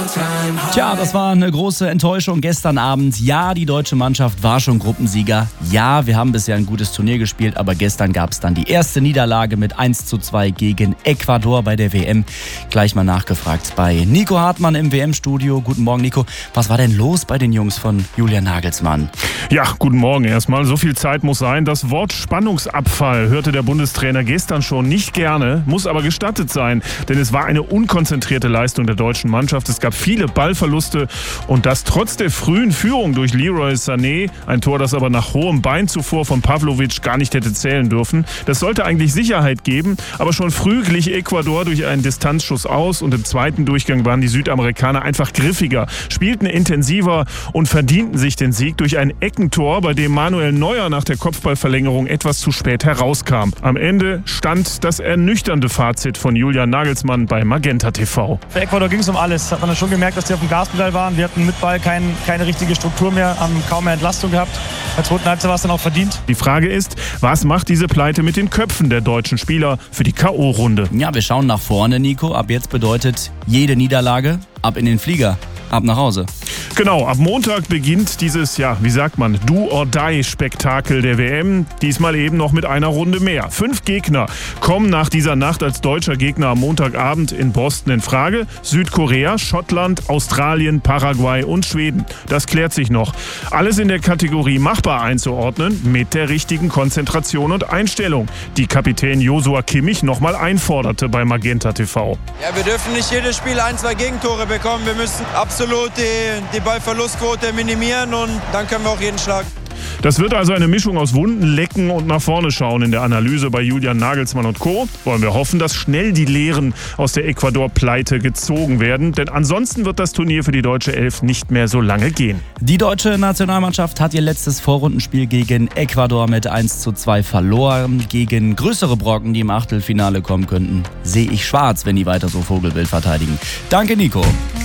Tja, das war eine große Enttäuschung gestern Abend. Ja, die deutsche Mannschaft war schon Gruppensieger. Ja, wir haben bisher ein gutes Turnier gespielt, aber gestern gab es dann die erste Niederlage mit 1:2 gegen Ecuador bei der WM. Gleich mal nachgefragt bei Nico Hartmann im WM-Studio. Guten Morgen, Nico. Was war denn los bei den Jungs von Julian Nagelsmann? Ja, guten Morgen erstmal. So viel Zeit muss sein. Das Wort Spannungsabfall hörte der Bundestrainer gestern schon nicht gerne, muss aber gestattet sein, denn es war eine unkonzentrierte Leistung der deutschen Mannschaft. Es gab viele Ballverluste und das trotz der frühen Führung durch Leroy Sané, ein Tor, das aber nach hohem Bein zuvor von Pavlovic gar nicht hätte zählen dürfen. Das sollte eigentlich Sicherheit geben, aber schon früh glich Ecuador durch einen Distanzschuss aus und im zweiten Durchgang waren die Südamerikaner einfach griffiger, spielten intensiver und verdienten sich den Sieg durch ein Eckentor, bei dem Manuel Neuer nach der Kopfballverlängerung etwas zu spät herauskam. Am Ende stand das ernüchternde Fazit von Julian Nagelsmann bei Magenta TV. Für Ecuador ging es um alles. Hat man dann schon gemerkt, dass die auf dem Gaspedal waren. Wir hatten mit Ball keine richtige Struktur mehr, haben kaum mehr Entlastung gehabt. In der zweiten Halbzeit war es dann auch verdient. Die Frage ist, was macht diese Pleite mit den Köpfen der deutschen Spieler für die K.O.-Runde? Ja, wir schauen nach vorne, Nico. Ab jetzt bedeutet jede Niederlage ab in den Flieger. Ab nach Hause. Genau, ab Montag beginnt dieses, Do-or-Die-Spektakel der WM. Diesmal eben noch mit einer Runde mehr. 5 Gegner kommen nach dieser Nacht als deutscher Gegner am Montagabend in Boston in Frage. Südkorea, Schottland, Australien, Paraguay und Schweden. Das klärt sich noch. Alles in der Kategorie machbar einzuordnen, mit der richtigen Konzentration und Einstellung, die Kapitän Joshua Kimmich nochmal einforderte bei Magenta TV. Ja, wir dürfen nicht jedes Spiel 1-2 Gegentore bekommen. Wir müssen absolut die Ballverlustquote minimieren und dann können wir auch jeden schlagen. Das wird also eine Mischung aus Wunden lecken und nach vorne schauen in der Analyse bei Julian Nagelsmann und Co. Wollen wir hoffen, dass schnell die Lehren aus der Ecuador-Pleite gezogen werden, denn ansonsten wird das Turnier für die deutsche Elf nicht mehr so lange gehen. Die deutsche Nationalmannschaft hat ihr letztes Vorrundenspiel gegen Ecuador mit 1:2 verloren. Gegen größere Brocken, die im Achtelfinale kommen könnten, sehe ich schwarz, wenn die weiter so Vogelwild verteidigen. Danke, Nico.